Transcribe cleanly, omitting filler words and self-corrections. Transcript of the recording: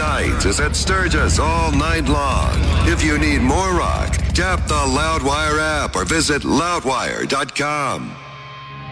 night is at Sturgis all night long. If you need more rock, tap the Loudwire app or visit loudwire.com.